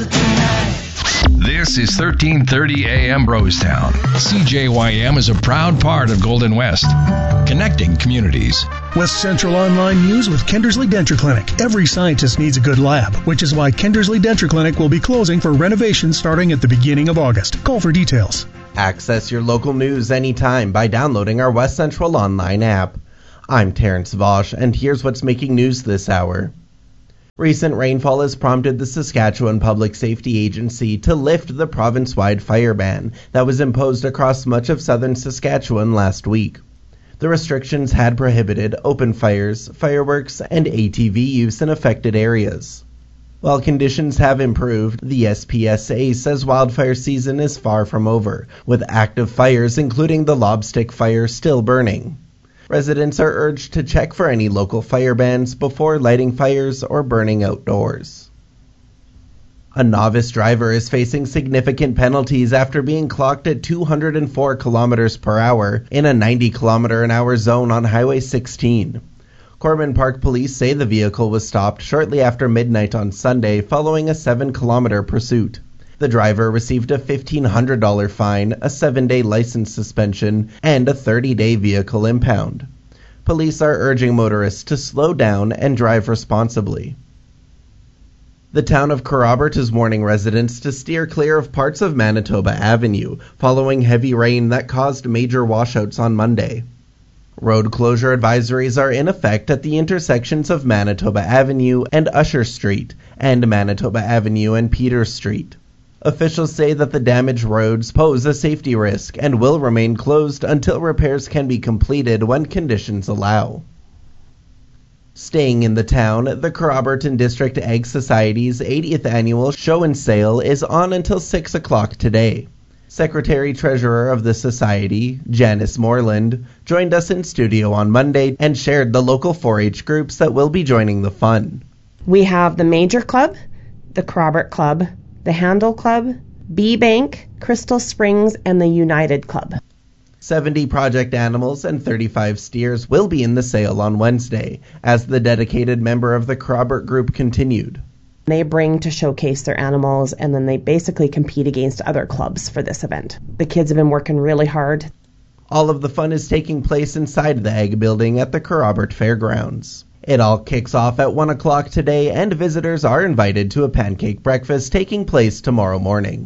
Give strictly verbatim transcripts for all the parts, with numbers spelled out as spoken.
This is thirteen thirty A M Brosetown. C J Y M is a proud part of Golden West, connecting communities. West Central Online News with Kendersley Denture Clinic. Every scientist needs a good lab, which is why Kendersley Denture Clinic will be closing for renovation starting at the beginning of August. Call for details. Access your local news anytime by downloading our West Central Online app. I'm Terrence Vosch, and here's what's making news this hour. Recent rainfall has prompted the Saskatchewan Public Safety Agency to lift the province-wide fire ban that was imposed across much of southern Saskatchewan last week. The restrictions had prohibited open fires, fireworks, and A T V use in affected areas. While conditions have improved, the S P S A says wildfire season is far from over, with active fires including the Lobstick Fire still burning. Residents are urged to check for any local fire bans before lighting fires or burning outdoors. A novice driver is facing significant penalties after being clocked at two hundred four kilometers per hour in a ninety kilometer an hour zone on Highway sixteen. Corbin Park police say the vehicle was stopped shortly after midnight on Sunday following a seven kilometer pursuit. The driver received a fifteen hundred dollars fine, a seven-day license suspension, and a thirty-day vehicle impound. Police are urging motorists to slow down and drive responsibly. The town of Kerrobert is warning residents to steer clear of parts of Manitoba Avenue following heavy rain that caused major washouts on Monday. Road closure advisories are in effect at the intersections of Manitoba Avenue and Usher Street and Manitoba Avenue and Peters Street. Officials say that the damaged roads pose a safety risk and will remain closed until repairs can be completed when conditions allow. Staying in the town, the Kerrobert District Egg Society's eightieth annual show and sale is on until six o'clock today. Secretary-Treasurer of the Society, Janice Moreland, joined us in studio on Monday and shared the local four H groups that will be joining the fun. We have the Major Club, the Kerrobert Club, the Handel Club, B-Bank, Crystal Springs, and the United Club. seventy project animals and thirty-five steers will be in the sale on Wednesday, as the dedicated member of the Kerrobert group continued. They bring to showcase their animals, and then they basically compete against other clubs for this event. The kids have been working really hard. All of the fun is taking place inside the Egg Building at the Kerrobert Fairgrounds. It all kicks off at one o'clock today, and visitors are invited to a pancake breakfast taking place tomorrow morning.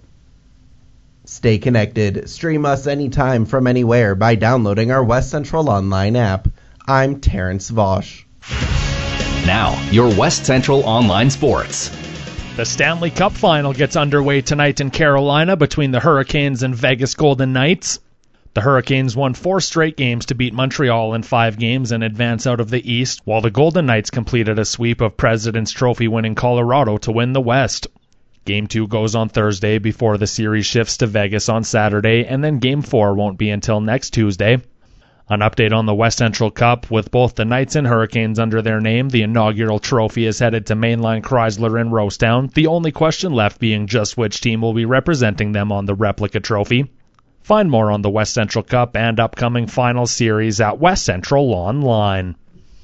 Stay connected. Stream us anytime from anywhere by downloading our West Central Online app. I'm Terrence Vosch. Now, your West Central Online Sports. The Stanley Cup Final gets underway tonight in Carolina between the Hurricanes and Vegas Golden Knights. The Hurricanes won four straight games to beat Montreal in five games and advance out of the East, while the Golden Knights completed a sweep of President's Trophy-winning Colorado to win the West. Game two goes on Thursday before the series shifts to Vegas on Saturday, and then Game four won't be until next Tuesday. An update on the West Central Cup. With both the Knights and Hurricanes under their name, the inaugural trophy is headed to Mainline Chrysler in Rosetown, the only question left being just which team will be representing them on the replica trophy. Find more on the West Central Cup and upcoming final series at West Central Online.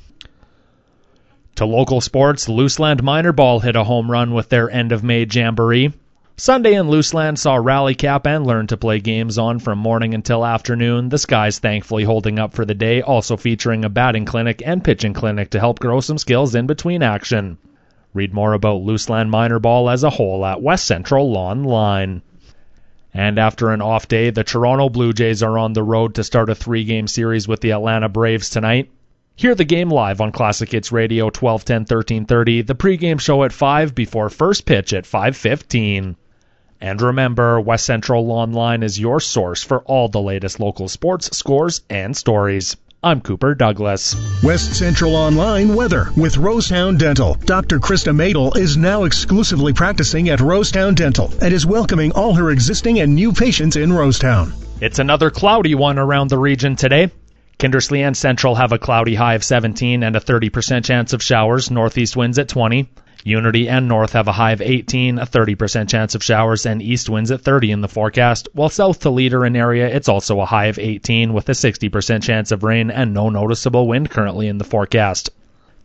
To local sports, Looseland Minor Ball hit a home run with their end-of-May jamboree. Sunday in Looseland saw Rally Cap and Learn to Play games on from morning until afternoon, the skies thankfully holding up for the day, also featuring a batting clinic and pitching clinic to help grow some skills in between action. Read more about Looseland Minor Ball as a whole at West Central Online. And after an off day, the Toronto Blue Jays are on the road to start a three-game series with the Atlanta Braves tonight. Hear the game live on Classic Hits Radio twelve ten, thirteen thirty, the pregame show at five before first pitch at five fifteen. And remember, West Central Online is your source for all the latest local sports, scores, and stories. I'm Cooper Douglas. West Central Online weather with Rosetown Dental. Doctor Krista Madel is now exclusively practicing at Rosetown Dental and is welcoming all her existing and new patients in Rosetown. It's another cloudy one around the region today. Kindersley and Central have a cloudy high of seventeen and a thirty percent chance of showers, northeast winds at twenty. Unity and North have a high of eighteen, a thirty percent chance of showers, and east winds at thirty in the forecast, while south to Leader and area, it's also a high of eighteen with a sixty percent chance of rain and no noticeable wind currently in the forecast.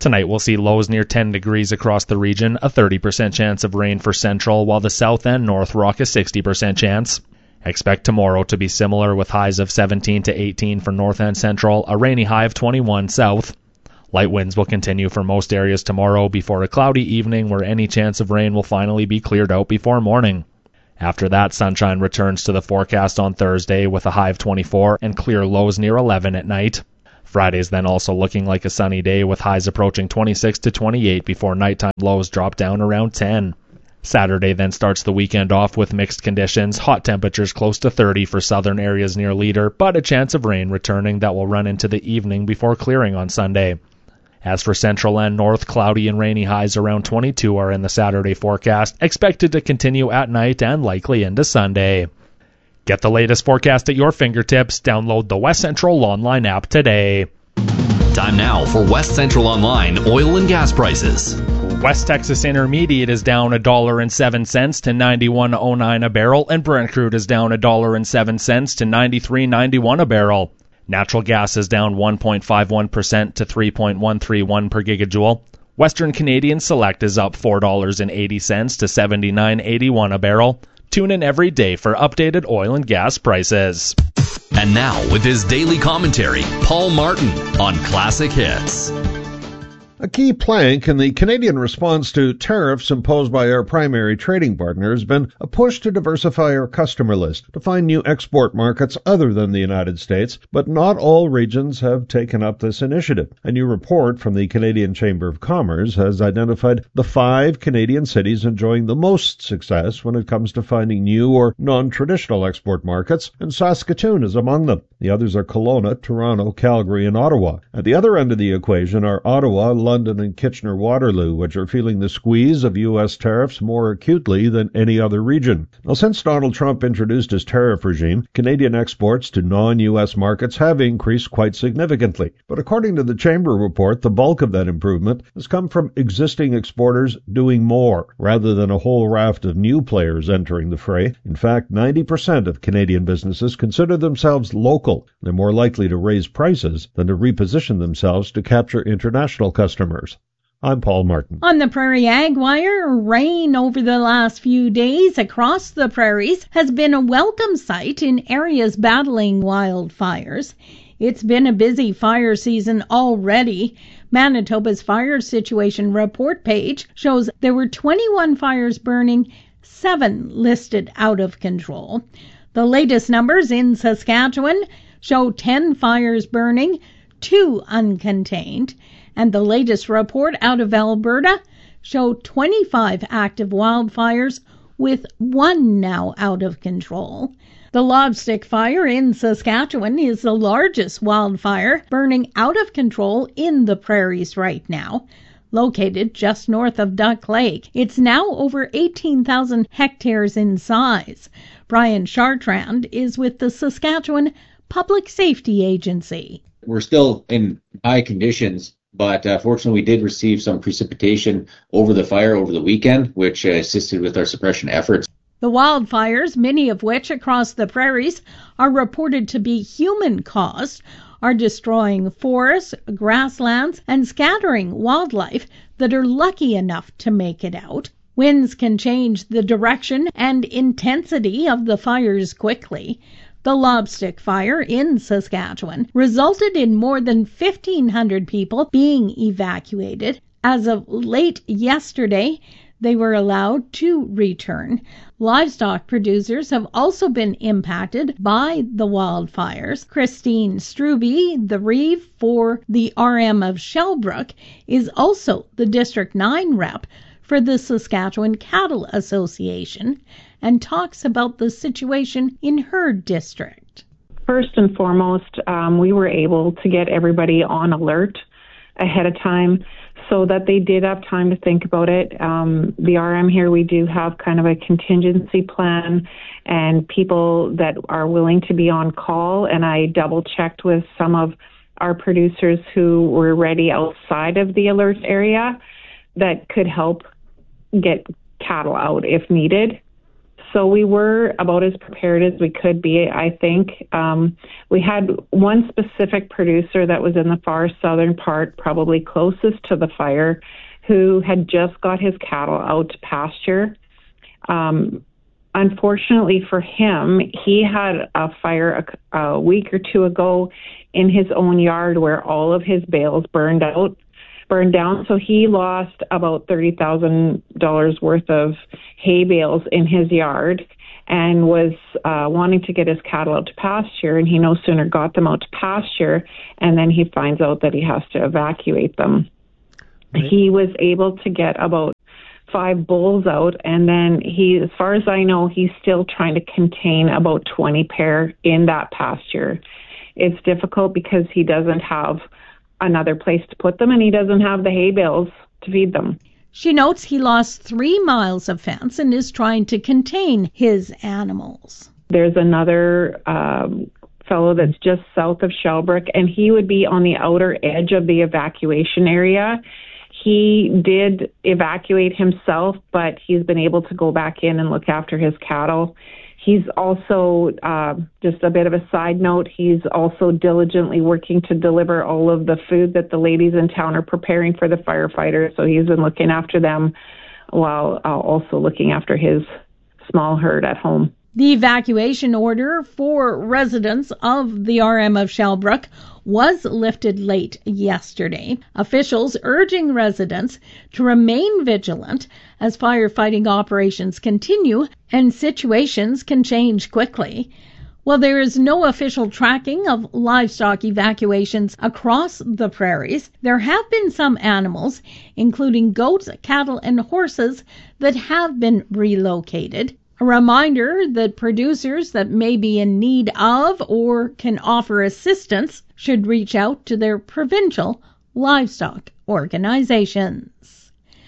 Tonight we'll see lows near ten degrees across the region, a thirty percent chance of rain for central, while the south and north rock a sixty percent chance. Expect tomorrow to be similar with highs of seventeen to eighteen for north and central, a rainy high of twenty-one south. Light winds will continue for most areas tomorrow before a cloudy evening where any chance of rain will finally be cleared out before morning. After that, sunshine returns to the forecast on Thursday with a high of twenty-four and clear lows near eleven at night. Friday's then also looking like a sunny day with highs approaching twenty-six to twenty-eight before nighttime lows drop down around ten. Saturday then starts the weekend off with mixed conditions, hot temperatures close to thirty for southern areas near Leader, but a chance of rain returning that will run into the evening before clearing on Sunday. As for central and north, cloudy and rainy highs around twenty-two are in the Saturday forecast, expected to continue at night and likely into Sunday. Get the latest forecast at your fingertips. Download the West Central Online app today. Time now for West Central Online oil and gas prices. West Texas Intermediate is down one dollar and seven cents to ninety-one oh nine a barrel, and Brent crude is down one dollar and seven cents to ninety-three ninety-one a barrel. Natural gas is down one point five one percent to three point one three one per gigajoule. Western Canadian Select is up four dollars and eighty cents to seventy-nine eighty-one a barrel. Tune in every day for updated oil and gas prices. And now, with his daily commentary, Paul Martin on Classic Hits. A key plank in the Canadian response to tariffs imposed by our primary trading partner has been a push to diversify our customer list, to find new export markets other than the United States, but not all regions have taken up this initiative. A new report from the Canadian Chamber of Commerce has identified the five Canadian cities enjoying the most success when it comes to finding new or non-traditional export markets, and Saskatoon is among them. The others are Kelowna, Toronto, Calgary, and Ottawa. At the other end of the equation are Ottawa, London, and Kitchener-Waterloo, which are feeling the squeeze of U S tariffs more acutely than any other region. Now, since Donald Trump introduced his tariff regime, Canadian exports to non-U S markets have increased quite significantly. But according to the Chamber report, the bulk of that improvement has come from existing exporters doing more, rather than a whole raft of new players entering the fray. In fact, ninety percent of Canadian businesses consider themselves local. They're more likely to raise prices than to reposition themselves to capture international customers. I'm Paul Martin. On the Prairie Ag Wire, rain over the last few days across the prairies has been a welcome sight in areas battling wildfires. It's been a busy fire season already. Manitoba's fire situation report page shows there were twenty-one fires burning, seven listed out of control. The latest numbers in Saskatchewan show ten fires burning, two uncontained, and the latest report out of Alberta show twenty-five active wildfires with one now out of control. The Lobstick Fire in Saskatchewan is the largest wildfire burning out of control in the prairies right now. Located just north of Duck Lake, it's now over eighteen thousand hectares in size. Brian Chartrand is with the Saskatchewan Public Safety Agency. We're still in high conditions, but uh, fortunately we did receive some precipitation over the fire over the weekend, which uh, assisted with our suppression efforts. The wildfires, many of which across the prairies are reported to be human-caused, are destroying forests, grasslands, and scattering wildlife that are lucky enough to make it out. Winds can change the direction and intensity of the fires quickly. The Lobstick Fire in Saskatchewan resulted in more than fifteen hundred people being evacuated. As of late yesterday, they were allowed to return. Livestock producers have also been impacted by the wildfires. Christine Struby, the reeve for the R M of Shellbrook, is also the District nine rep for the Saskatchewan Cattle Association and talks about the situation in her district. First and foremost, um, we were able to get everybody on alert ahead of time so that they did have time to think about it. Um, the R M here, we do have kind of a contingency plan and people that are willing to be on call, and I double-checked with some of our producers who were ready outside of the alert area that could help get cattle out if needed. So we were about as prepared as we could be, I think. Um, we had one specific producer that was in the far southern part, probably closest to the fire, who had just got his cattle out to pasture. Um, unfortunately for him, he had a fire a, a week or two ago in his own yard where all of his bales burned out. burned down, so he lost about thirty thousand dollars worth of hay bales in his yard and was uh, wanting to get his cattle out to pasture, and he no sooner got them out to pasture, and then he finds out that he has to evacuate them. Right. He was able to get about five bulls out, and then he, as far as I know, he's still trying to contain about twenty pair in that pasture. It's difficult because he doesn't have another place to put them, and he doesn't have the hay bales to feed them. She notes he lost three miles of fence and is trying to contain his animals. There's another um, fellow that's just south of Shellbrook, and he would be on the outer edge of the evacuation area. He did evacuate himself, but he's been able to go back in and look after his cattle. He's also, uh, just a bit of a side note, he's also diligently working to deliver all of the food that the ladies in town are preparing for the firefighters. So he's been looking after them while uh, also looking after his small herd at home. The evacuation order for residents of the R M of Shellbrook was lifted late yesterday. Officials urging residents to remain vigilant as firefighting operations continue and situations can change quickly. While there is no official tracking of livestock evacuations across the prairies, there have been some animals, including goats, cattle, and horses, that have been relocated. A reminder that producers that may be in need of or can offer assistance should reach out to their provincial livestock organizations.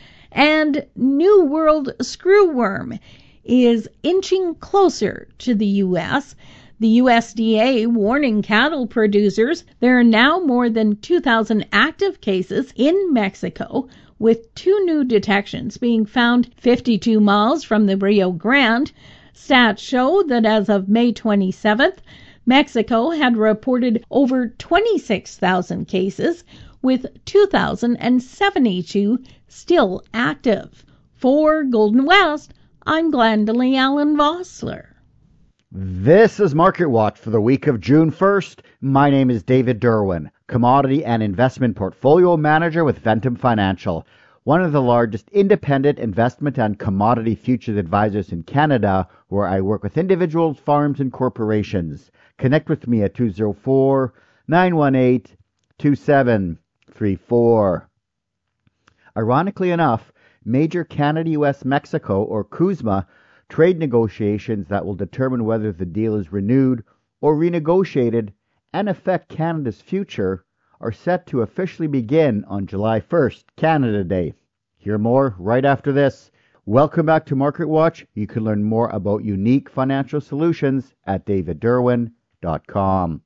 And New World screwworm is inching closer to the U S. The U S D A warning cattle producers there are now more than two thousand active cases in Mexico, with two new detections being found fifty-two miles from the Rio Grande. Stats show that as of May twenty-seventh, Mexico had reported over twenty-six thousand cases, with two thousand seventy-two still active. For Golden West, I'm Glendalee Allen Vossler. This is Market Watch for the week of June first. My name is David Derwin, Commodity and Investment Portfolio Manager with Ventum Financial, one of the largest independent investment and commodity futures advisors in Canada, where I work with individuals, farms, and corporations. Connect with me at two oh four, nine one eight, two seven three four. Ironically enough, major Canada-U S Mexico, or CUSMA, trade negotiations that will determine whether the deal is renewed or renegotiated and affect Canada's future are set to officially begin on July first, Canada Day. Hear more right after this. Welcome back to Market Watch. You can learn more about unique financial solutions at david derwin dot com.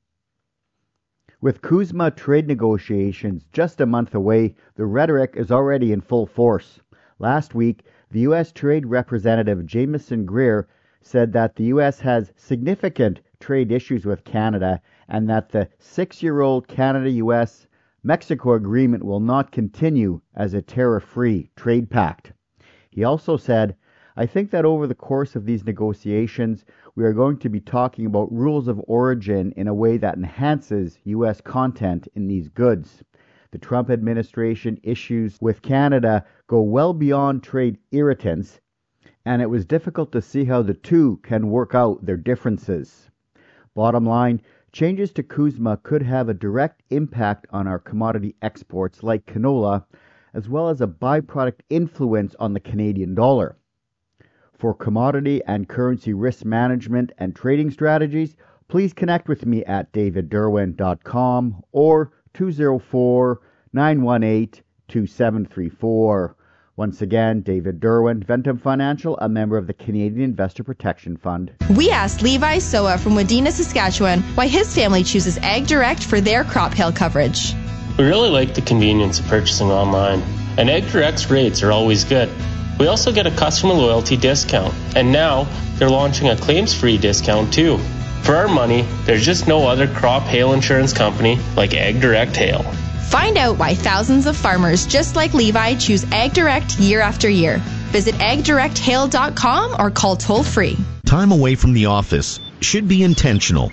With CUSMA trade negotiations just a month away, the rhetoric is already in full force. Last week, the U S Trade Representative Jameson Greer said that the U S has significant trade issues with Canada and that the six-year-old Canada-U S Mexico agreement will not continue as a tariff-free trade pact. He also said, I think that over the course of these negotiations, we are going to be talking about rules of origin in a way that enhances U S content in these goods. The Trump administration issues with Canada go well beyond trade irritants, and it was difficult to see how the two can work out their differences. Bottom line, changes to CUSMA could have a direct impact on our commodity exports like canola, as well as a byproduct influence on the Canadian dollar. For commodity and currency risk management and trading strategies, please connect with me at david derwin dot com or two oh four, nine one eight, two seven three four. Once again, David Derwin, Ventum Financial, a member of the Canadian Investor Protection Fund. We asked Levi Soa from Wadena, Saskatchewan, why his family chooses Ag Direct for their crop hail coverage. We really like the convenience of purchasing online, and Ag Direct's rates are always good. We also get a customer loyalty discount, and now they're launching a claims-free discount too. For our money, there's just no other crop hail insurance company like AgDirect Hail. Find out why thousands of farmers just like Levi choose AgDirect year after year. Visit ag direct hail dot com or call toll-free. Time away from the office should be intentional.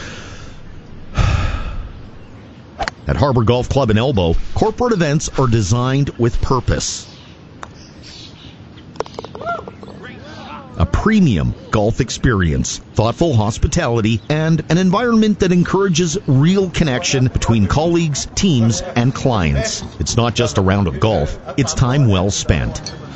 At Harbor Golf Club in Elbow, corporate events are designed with purpose. A premium golf experience, thoughtful hospitality, and an environment that encourages real connection between colleagues, teams, and clients. It's not just a round of golf, it's time well spent.